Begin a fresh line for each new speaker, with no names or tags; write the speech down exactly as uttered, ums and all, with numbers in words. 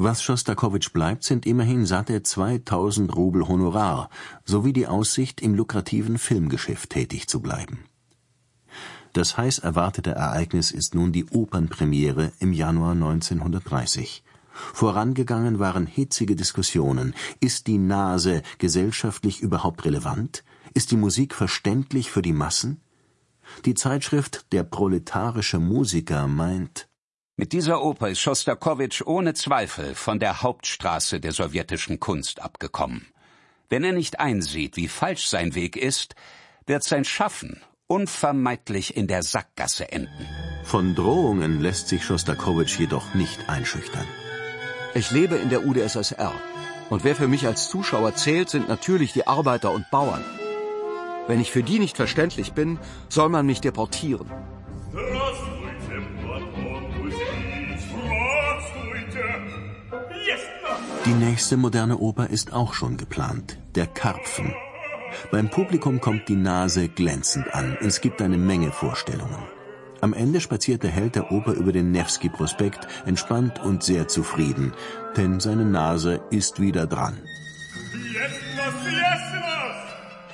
Was Schostakowitsch bleibt, sind immerhin satte zweitausend Rubel Honorar sowie die Aussicht, im lukrativen Filmgeschäft tätig zu bleiben. Das heiß erwartete Ereignis ist nun die Opernpremiere im Januar neunzehnhundertdreißig. Vorangegangen waren hitzige Diskussionen. Ist die Nase gesellschaftlich überhaupt relevant? Ist die Musik verständlich für die Massen? Die Zeitschrift Der proletarische Musiker meint:
Mit dieser Oper ist Schostakowitsch ohne Zweifel von der Hauptstraße der sowjetischen Kunst abgekommen. Wenn er nicht einsieht, wie falsch sein Weg ist, wird sein Schaffen unvermeidlich in der Sackgasse enden.
Von Drohungen lässt sich Schostakowitsch jedoch nicht einschüchtern.
Ich lebe in der U d S S R. Und wer für mich als Zuschauer zählt, sind natürlich die Arbeiter und Bauern. Wenn ich für die nicht verständlich bin, soll man mich deportieren.
Die nächste moderne Oper ist auch schon geplant, der Karpfen. Beim Publikum kommt die Nase glänzend an. Es gibt eine Menge Vorstellungen. Am Ende spaziert der Held der Oper über den Newski-Prospekt, entspannt und sehr zufrieden, denn seine Nase ist wieder dran. Jetzt